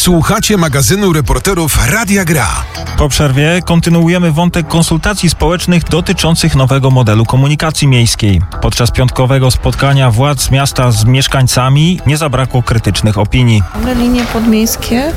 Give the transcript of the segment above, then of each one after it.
Słuchacie magazynu reporterów Radia Gra. Po przerwie kontynuujemy wątek konsultacji społecznych dotyczących nowego modelu komunikacji miejskiej. Podczas piątkowego spotkania władz miasta z mieszkańcami nie zabrakło krytycznych opinii. Linie podmiejskie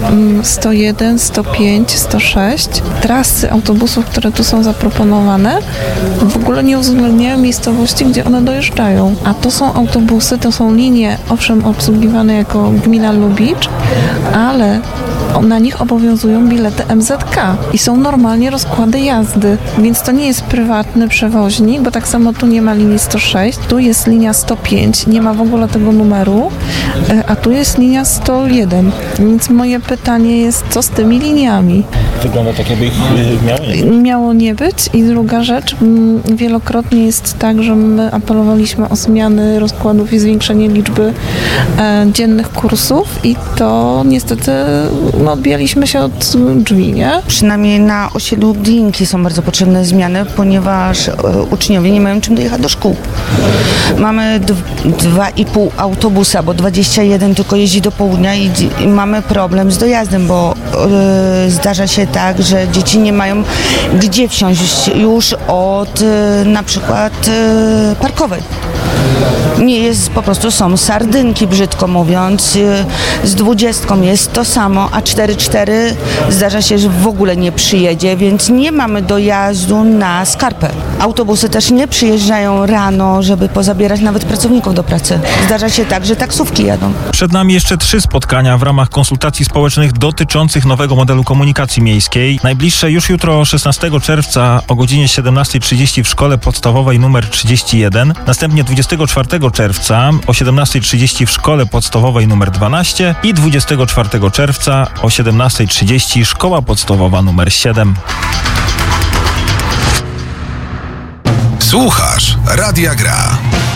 101, 105, 106, trasy autobusów, które tu są zaproponowane, w ogóle nie uwzględniają miejscowości, gdzie one dojeżdżają. A to są autobusy, to są linie, owszem, obsługiwane jako gmina Lubicz, ale na nich obowiązują bilety MZK i są normalnie rozkłady jazdy, więc to nie jest prywatny przewoźnik, bo tak samo tu nie ma linii 106, tu jest linia 105, nie ma w ogóle tego numeru, a tu jest linia 101, więc moje pytanie jest, co z tymi liniami? Wygląda tak, jakby ich Miało nie być. I druga rzecz, wielokrotnie jest tak, że my apelowaliśmy o zmiany rozkładów i zwiększenie liczby dziennych kursów i to niestety odbijaliśmy się od drzwi, nie? Przynajmniej na osiedlu Glinki są bardzo potrzebne zmiany, ponieważ uczniowie nie mają czym dojechać do szkół. Mamy 2,5 autobusa, bo 21 tylko jeździ do południa i mamy problem z dojazdem, bo zdarza się tak, że dzieci nie mają gdzie wsiąść już od na przykład parkowej. Nie jest, po prostu są sardynki, brzydko mówiąc, z 20 jest to samo, a 4-4 zdarza się, że w ogóle nie przyjedzie, więc nie mamy dojazdu na Skarpę. Autobusy też nie przyjeżdżają rano, żeby pozabierać nawet pracowników do pracy. Zdarza się tak, że taksówki jadą. Przed nami jeszcze 3 spotkania w ramach konsultacji społecznych dotyczących nowego modelu komunikacji miejskiej. Najbliższe już jutro, 16 czerwca o godzinie 17:30 w szkole podstawowej nr 31. Następnie 24 czerwca o 17:30 w szkole podstawowej nr 12 i 24 czerwca o 17:30 szkoła podstawowa nr 7. Słuchasz Radia Gra.